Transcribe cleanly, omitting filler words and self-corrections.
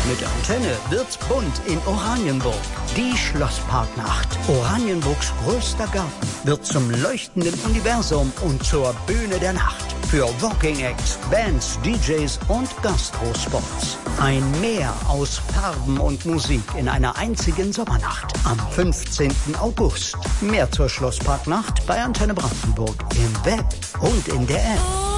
Mit Antenne wird's bunt in Oranienburg. Die Schlossparknacht. Oranienburgs größter Garten wird zum leuchtenden Universum und zur Bühne der Nacht. Für Walking Acts, Bands, DJs und Gastrospots. Ein Meer aus Farben und Musik in einer einzigen Sommernacht. Am 15. August. Mehr zur Schlossparknacht bei Antenne Brandenburg im Web und in der App.